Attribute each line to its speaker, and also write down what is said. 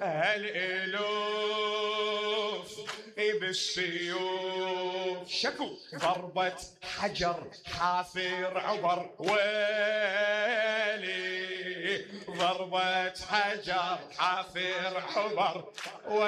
Speaker 1: الالوف بالسيوف شكو ضربة حجر حافر عبر ويلي ضربة حجر حافر عبر